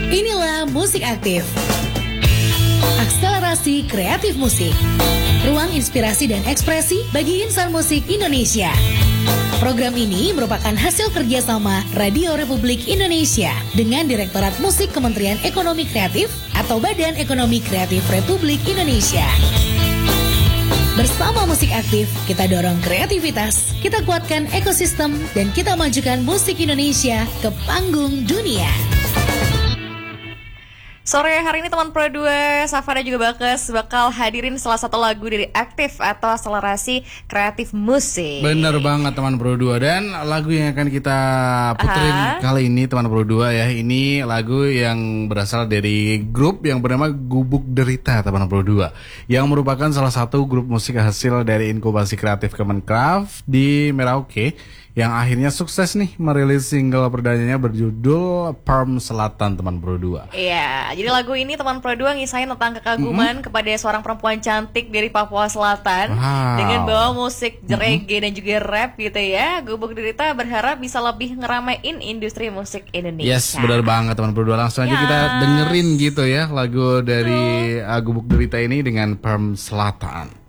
Inilah Musik Aktif. Akselerasi kreatif musik. Ruang inspirasi dan ekspresi bagi insan musik Indonesia. Program ini merupakan hasil kerjasama Radio Republik Indonesia dengan Direktorat Musik Kementerian Ekonomi Kreatif atau Badan Ekonomi Kreatif Republik Indonesia. Bersama Musik Aktif, kita dorong kreativitas, kita kuatkan ekosistem, dan kita majukan musik Indonesia ke panggung dunia. Sore hari ini teman Pro 2, Safa dan juga Bagas bakal hadirin salah satu lagu dari Aktif atau akselerasi kreatif musik. Bener banget teman Pro 2. Dan lagu yang akan kita puterin kali ini teman Pro 2 ya, ini lagu yang berasal dari grup yang bernama Gubuk Derita teman Pro 2, yang merupakan salah satu grup musik hasil dari inkubasi kreatif Kemenkraf di Merauke, yang akhirnya sukses nih merilis single perdananya berjudul Perm Selatan teman Pro 2. Iya, jadi lagu ini teman Pro 2 ngisahin tentang kekaguman kepada seorang perempuan cantik dari Papua Selatan dengan bawa musik reggae dan juga rap gitu ya. Gubuk Derita berharap bisa lebih ngeramein industri musik Indonesia. Yes, benar banget teman Pro 2. Langsung aja kita dengerin gitu ya lagu dari Gubuk Derita ini dengan Perm Selatan.